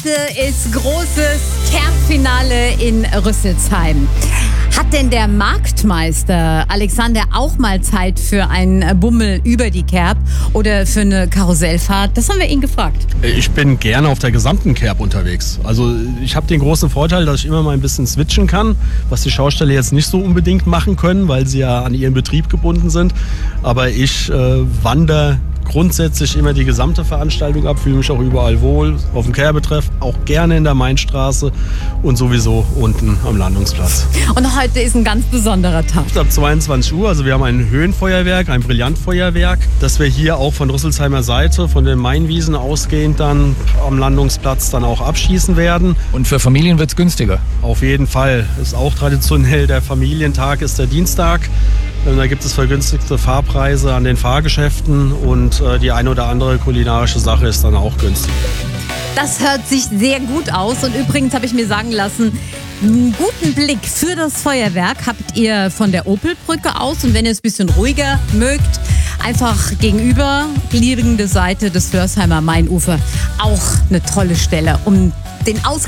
Heute ist großes Kerb-Finale in Rüsselsheim. Hat denn der Marktmeister Alexander auch mal Zeit für einen Bummel über die Kerb oder für eine Karussellfahrt? Das haben wir ihn gefragt. Ich bin gerne auf der gesamten Kerb unterwegs. Also ich habe den großen Vorteil, dass ich immer mal ein bisschen switchen kann, was die Schausteller jetzt nicht so unbedingt machen können, weil sie ja an ihren Betrieb gebunden sind. Aber ich wandere grundsätzlich immer die gesamte Veranstaltung ab, fühle mich auch überall wohl, auf dem Kerbetreff, auch gerne in der Mainstraße und sowieso unten am Landungsplatz. Und heute ist ein ganz besonderer Tag. Ab 22 Uhr, also wir haben ein Höhenfeuerwerk, ein Brillantfeuerwerk, das wir hier auch von Rüsselsheimer Seite, von den Mainwiesen ausgehend dann am Landungsplatz dann auch abschießen werden. Und für Familien wird es günstiger? Auf jeden Fall. Ist auch traditionell, der Familientag ist der Dienstag. Da gibt es vergünstigte Fahrpreise an den Fahrgeschäften und die eine oder andere kulinarische Sache ist dann auch günstig. Das hört sich sehr gut aus und übrigens habe ich mir sagen lassen, einen guten Blick für das Feuerwerk habt ihr von der Opelbrücke aus und wenn ihr es ein bisschen ruhiger mögt, einfach gegenüber liegende Seite des Flörsheimer Mainufer. Auch eine tolle Stelle, um den Ausgang